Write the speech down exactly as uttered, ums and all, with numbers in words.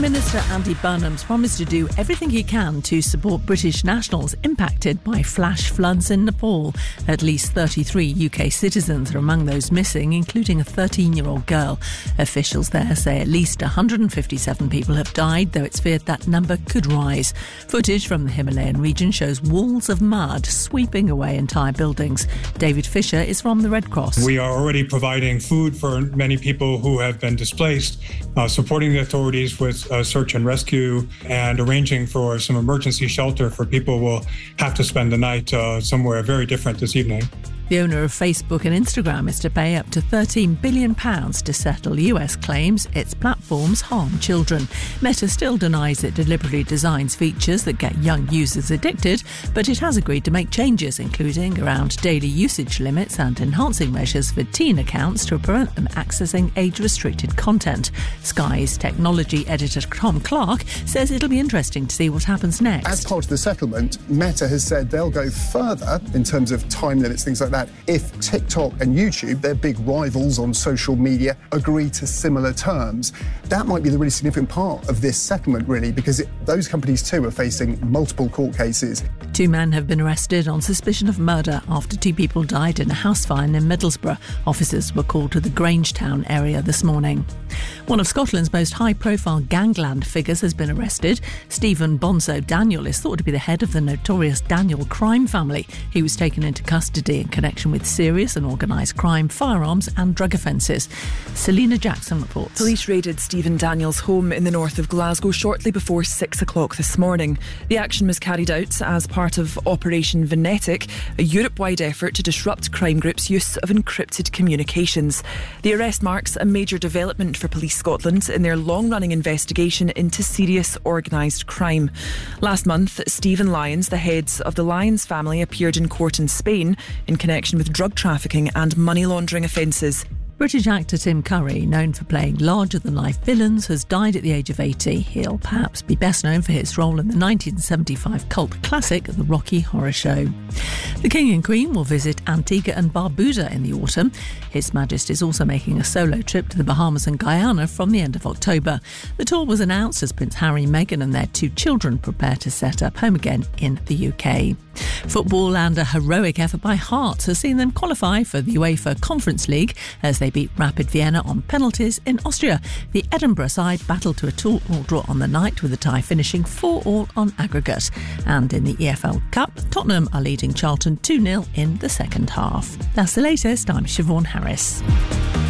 Minister Andy Burnham's promised to do everything he can to support British nationals impacted by flash floods in Nepal. At least thirty-three U K citizens are among those missing, including a thirteen-year-old girl. Officials there say at least one hundred fifty-seven people have died, though it's feared that number could rise. Footage from the Himalayan region shows walls of mud sweeping away entire buildings. David Fisher is from the Red Cross. We are already providing food for many people who have been displaced, uh, supporting the authorities with uh, search and rescue, and arranging for some emergency shelter for people who will have to spend the night uh, somewhere very different this evening. The owner of Facebook and Instagram is to pay up to thirteen billion pounds to settle U S claims its platforms harm children. Meta still denies it deliberately designs features that get young users addicted, but it has agreed to make changes, including around daily usage limits and enhancing measures for teen accounts to prevent them accessing age-restricted content. Sky's technology editor Tom Clark says it'll be interesting to see what happens next. As part of the settlement, Meta has said they'll go further in terms of time limits, things like that, if TikTok and YouTube, their big rivals on social media, agree to similar terms. That might be the really significant part of this settlement, really, because it, those companies too are facing multiple court cases. Two men have been arrested on suspicion of murder after two people died in a house fire in Middlesbrough. Officers were called to the Grangetown area this morning. One of Scotland's most high-profile gangland figures has been arrested. Stephen Bonzo Daniel is thought to be the head of the notorious Daniel crime family. He was taken into custody in connection with serious and organised crime, firearms and drug offences. Selena Jackson reports. Police raided Stephen Daniel's home in the north of Glasgow shortly before six o'clock this morning. The action was carried out as part of Operation Venetic, a Europe-wide effort to disrupt crime groups' use of encrypted communications. The arrest marks a major development for Police Scotland in their long-running investigation into serious organised crime. Last month, Stephen Lyons, the head of the Lyons family, appeared in court in Spain in connection with drug trafficking and money laundering offences. British actor Tim Curry, known for playing larger-than-life villains, has died at the age of eighty. He'll perhaps be best known for his role in the nineteen seventy-five cult classic The Rocky Horror Show. The King and Queen will visit Antigua and Barbuda in the autumn. His Majesty is also making a solo trip to the Bahamas and Guyana from the end of October. The tour was announced as Prince Harry, Meghan and their two children prepare to set up home again in the U K. Football, and a heroic effort by Hearts has seen them qualify for the UEFA Conference League as they beat Rapid Vienna on penalties in Austria. The Edinburgh side battled to a two-all draw on the night, with the tie finishing four all on aggregate. And in the E F L Cup, Tottenham are leading Charlton two nil in the second half. That's the latest. I'm Siobhan Harris.